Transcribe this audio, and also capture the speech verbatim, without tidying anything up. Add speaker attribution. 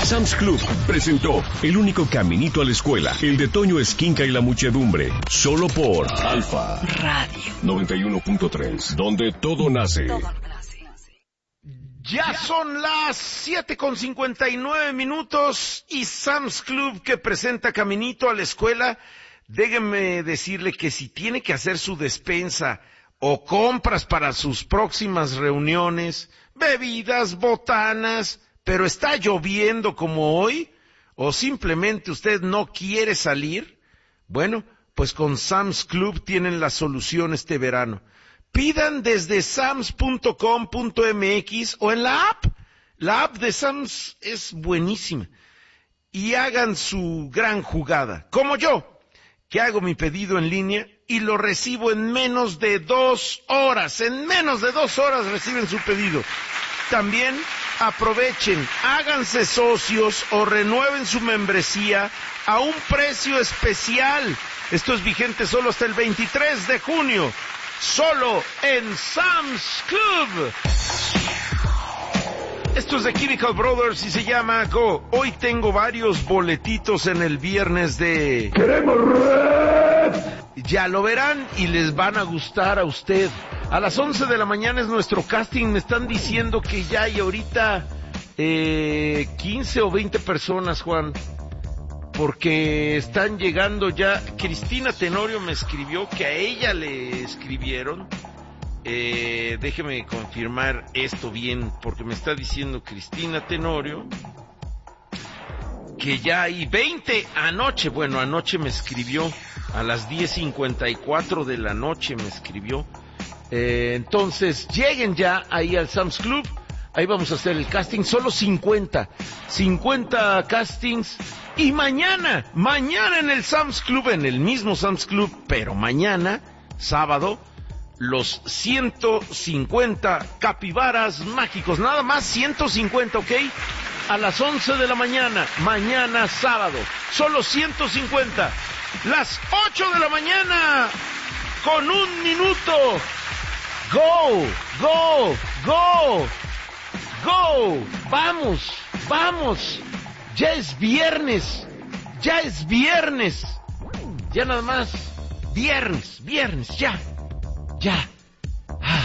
Speaker 1: Sam's Club presentó el único caminito a la escuela, el de Toño Esquinca y la muchedumbre, solo por Alfa Radio noventa y uno punto tres, donde todo nace.
Speaker 2: Ya son las siete con cincuenta y nueve minutos y Sam's Club que presenta Caminito a la Escuela. Déjenme decirle que si tiene que hacer su despensa o compras para sus próximas reuniones, bebidas, botanas, pero está lloviendo como hoy, o simplemente usted no quiere salir, bueno, pues con Sam's Club tienen la solución este verano. Pidan desde sams punto com punto m x o en la app. La app de Sam's es buenísima. Y hagan su gran jugada, como yo, que hago mi pedido en línea y lo recibo en menos de dos horas. En menos de dos horas reciben su pedido. También aprovechen, háganse socios o renueven su membresía a un precio especial. Esto es vigente solo hasta el veintitrés de junio. Solo en Sam's Club. Esto es de Chemical Brothers y se llama Go. Hoy tengo varios boletitos en el viernes de... ¡Queremos rap! Ya lo verán y les van a gustar a usted. A las once de la mañana es nuestro casting. Me están diciendo que ya hay ahorita eh, quince o veinte personas, Juan. Porque están llegando ya. Cristina Tenorio me escribió que a ella le escribieron. Eh, déjeme confirmar esto bien, porque me está diciendo Cristina Tenorio que ya hay veinte anoche. Bueno, anoche me escribió a las diez cincuenta y cuatro de la noche me escribió. Eh, entonces, lleguen ya ahí al Sam's Club. Ahí vamos a hacer el casting. Solo cincuenta. cincuenta castings. Y mañana, mañana en el Sam's Club, en el mismo Sam's Club, pero mañana, sábado, los ciento cincuenta capibaras mágicos. Nada más ciento cincuenta, ¿ok? A las once de la mañana, mañana sábado. Solo ciento cincuenta. Las ocho de la mañana, con un minuto. Go, go, go, go. Vamos, vamos. Ya es viernes, ya es viernes, ya nada más, viernes, viernes, ya, ya.